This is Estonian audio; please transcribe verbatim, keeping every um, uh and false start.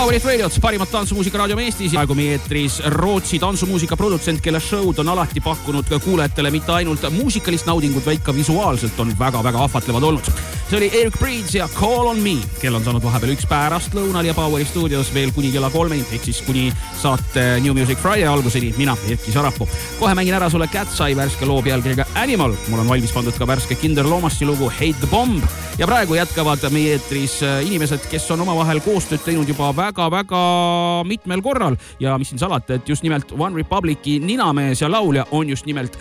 Powerit Radiot, parimat tantsumuusika raadiom Eestis. Praegu meie eetris Rootsi tantsumuusika produtsent, kelle showd on alati pakkunud kuulajatele mitte ainult muusikalist naudingut, vaid ka visuaalselt on väga-väga ahvatlevad olnud. See oli Eric Breeds ja Call on Me. Kell on saanud vahepeal üks pärast lõunal ja Poweri stuudios veel kuni kella kolmeni, ehk siis kuni saate New Music Friday alguseni. Mina, Erki Sarapuu. Kohe mängin ära sulle Cat's Eye värske loo pealkirjaga Animal. Mul on valmis pandud ka värske Kinder Loomassi lugu Hate the Bomb. Ja praegu jätkavad meie eetris inimesed, kes on omavahel koostööd teinud juba väga-väga mitmel korral. Ja mis siin salata, et just nimelt One Republici ninamees ja laulja on just nimelt